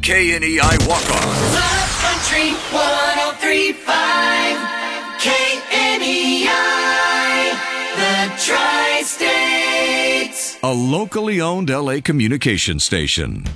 KNEI Walk-On. Love Country 103.5 KNEI, the Tri-States. A locally owned LA communication station.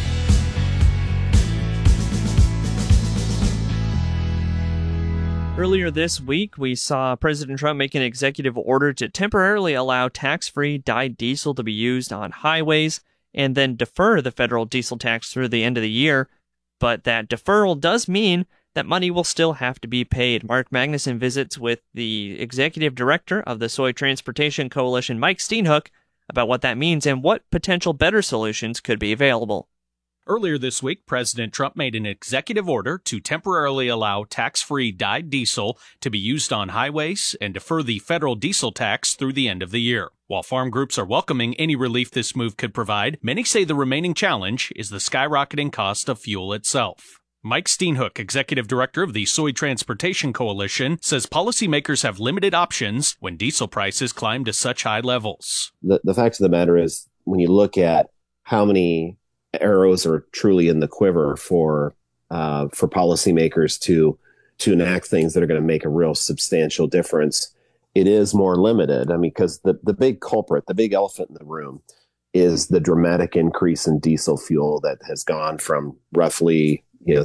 Earlier this week, we saw President Trump make an executive order to temporarily allow tax-free dyed diesel to be used on highways and then defer the federal diesel tax through the end of the year. But that deferral does mean that money will still have to be paid. Mark Magnuson visits with the executive director of the Soy Transportation Coalition, Mike Steenhoek, about what that means and what potential better solutions could be available. Earlier this week, President Trump made an executive order to temporarily allow tax-free dyed diesel to be used on highways and defer the federal diesel tax through the end of the year. While farm groups are welcoming any relief this move could provide, many say the remaining challenge is the skyrocketing cost of fuel itself. Mike Steenhoek, executive director of the Soy Transportation Coalition, says policymakers have limited options when diesel prices climb to such high levels. The fact of the matter is, when you look at how many arrows are truly in the quiver for policymakers to enact things that are going to make a real substantial difference, it is more limited. I mean, because the big culprit, the big elephant in the room, is the dramatic increase in diesel fuel that has gone from roughly $3,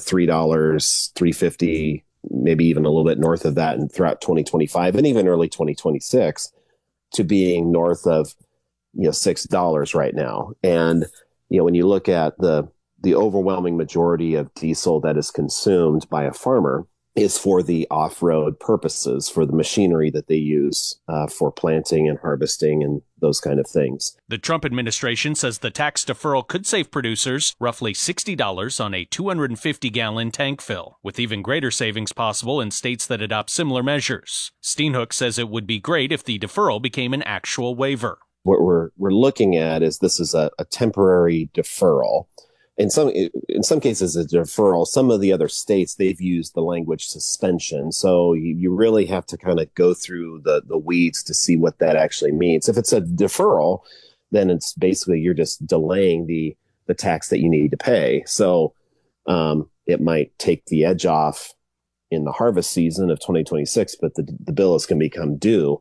$3.50, maybe even a little bit north of that, and throughout 2025 and even early 2026, to being north of $6 right now. And when you look at the overwhelming majority of diesel that is consumed by a farmer is for the off-road purposes, for the machinery that they use for planting and harvesting and those kind of things. The Trump administration says the tax deferral could save producers roughly $60 on a 250-gallon tank fill, with even greater savings possible in states that adopt similar measures. Steenhoek says it would be great if the deferral became an actual waiver. What we're looking at is this is a temporary deferral. In some cases, a deferral. Some of the other states, they've used the language suspension. So you really have to kind of go through the weeds to see what that actually means. If it's a deferral, then it's basically you're just delaying the tax that you need to pay. So it might take the edge off in the harvest season of 2026, but the bill is going to become due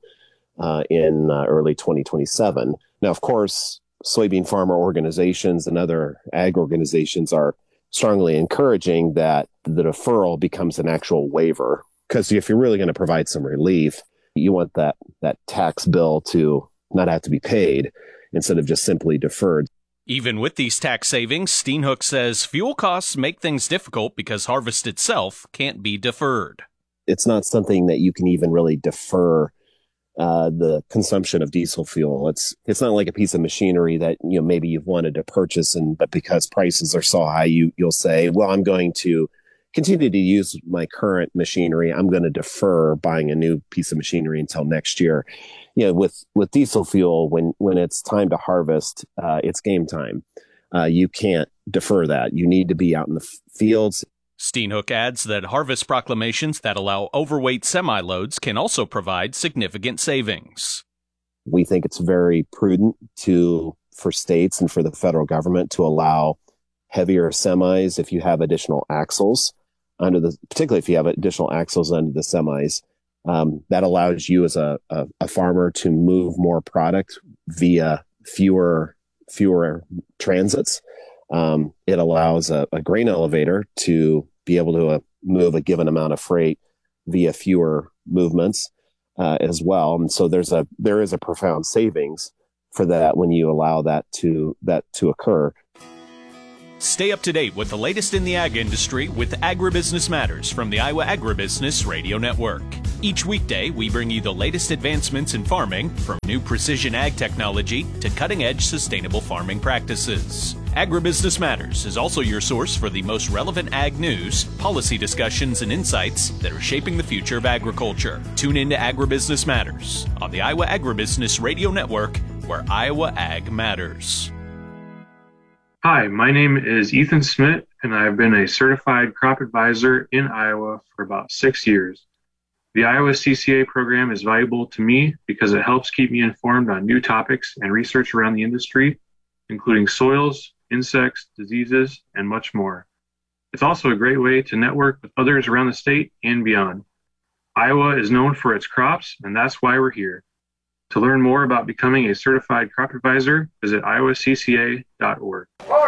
in early 2027. Now, of course, soybean farmer organizations and other ag organizations are strongly encouraging that the deferral becomes an actual waiver, because if you're really going to provide some relief, you want that tax bill to not have to be paid instead of just simply deferred. Even with these tax savings, Steenhoek says fuel costs make things difficult because harvest itself can't be deferred. It's not something that you can even really defer the consumption of diesel fuel. It's not like a piece of machinery that maybe you've wanted to purchase, but because prices are so high, you'll say, well, I'm going to continue to use my current machinery. I'm going to defer buying a new piece of machinery until next year. With diesel fuel, when it's time to harvest, it's game time. You can't defer that. You need to be out in the fields. Steenhoek adds that harvest proclamations that allow overweight semi-loads can also provide significant savings. We think it's very prudent for states and for the federal government to allow heavier semis if you have additional axles particularly if you have additional axles under the semis. That allows you as a farmer to move more product via fewer transits. It allows a grain elevator to be able to move a given amount of freight via fewer movements as well. And so there is a profound savings for that when you allow that to occur. Stay up to date with the latest in the ag industry with Agribusiness Matters from the Iowa Agribusiness Radio Network. Each weekday, we bring you the latest advancements in farming, from new precision ag technology to cutting-edge sustainable farming practices. Agribusiness Matters is also your source for the most relevant ag news, policy discussions, and insights that are shaping the future of agriculture. Tune in to Agribusiness Matters on the Iowa Agribusiness Radio Network, where Iowa Ag matters. Hi, my name is Ethan Smith, and I've been a certified crop advisor in Iowa for about 6 years. The Iowa CCA program is valuable to me because it helps keep me informed on new topics and research around the industry, including soils, insects, diseases, and much more. It's also a great way to network with others around the state and beyond. Iowa is known for its crops, and that's why we're here. To learn more about becoming a certified crop advisor, visit iowacca.org.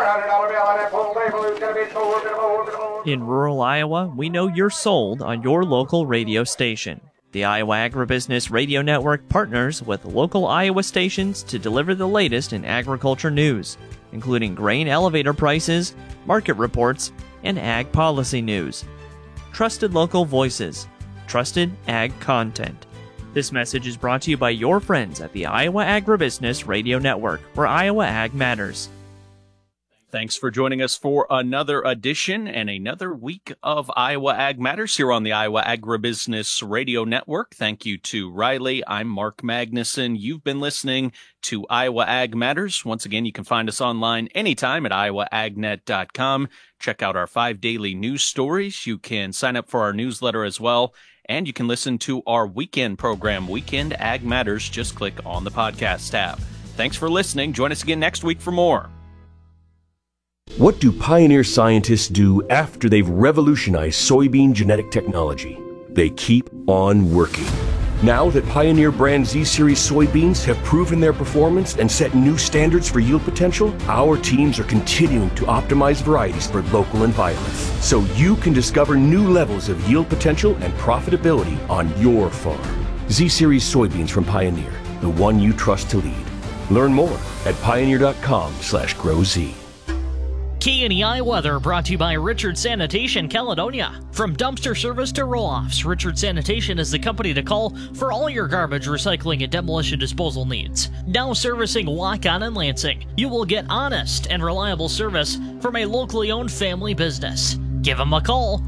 In rural Iowa, we know you're sold on your local radio station. The Iowa Agribusiness Radio Network partners with local Iowa stations to deliver the latest in agriculture news, including grain elevator prices, market reports, and ag policy news. Trusted local voices, trusted ag content. This message is brought to you by your friends at the Iowa Agribusiness Radio Network, where Iowa Ag matters. Thanks for joining us for another edition and another week of Iowa Ag Matters here on the Iowa Agribusiness Radio Network. Thank you to Riley. I'm Mark Magnuson. You've been listening to Iowa Ag Matters. Once again, you can find us online anytime at iowaagnet.com. Check out our 5 daily news stories. You can sign up for our newsletter as well. And you can listen to our weekend program, Weekend Ag Matters. Just click on the podcast tab. Thanks for listening. Join us again next week for more. What do Pioneer scientists do after they've revolutionized soybean genetic technology? They keep on working. Now that Pioneer brand Z-Series soybeans have proven their performance and set new standards for yield potential, our teams are continuing to optimize varieties for local environments, so you can discover new levels of yield potential and profitability on your farm. Z-Series soybeans from Pioneer, the one you trust to lead. Learn more at pioneer.com/growz. KNEI weather brought to you by Richard Sanitation Caledonia. From dumpster service to roll-offs, Richard Sanitation is the company to call for all your garbage recycling and demolition disposal needs. Now servicing Waukegan and Lansing, you will get honest and reliable service from a locally owned family business. Give them a call,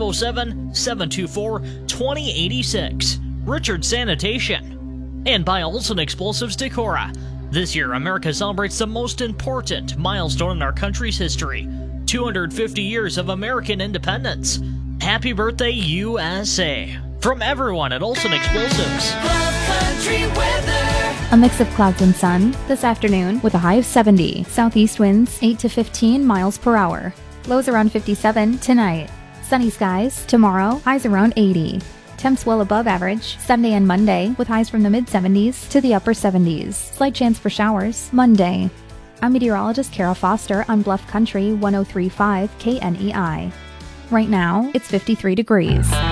507-724-2086. Richard Sanitation. And by Olson Explosives Decorah. This year, America celebrates the most important milestone in our country's history, 250 years of American independence. Happy birthday, USA. From everyone at Olson Explosives. Bluff Country weather. A mix of clouds and sun this afternoon with a high of 70. Southeast winds 8 to 15 miles per hour. Lows around 57 tonight. Sunny skies tomorrow, highs around 80. Temps well above average Sunday and Monday with highs from the mid-70s to the upper 70s. Slight chance for showers Monday. I'm meteorologist Kara Foster on Bluff Country 103.5 KNEI. Right now, it's 53 degrees.